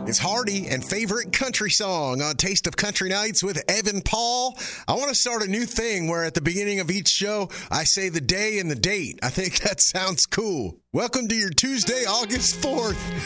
It's Hardy and favorite country song on Taste of Country Nights with Evan Paul. I want to start a new thing where at the beginning of each show, I say the day and the date. I think that sounds cool. Welcome to your Tuesday, August 4th.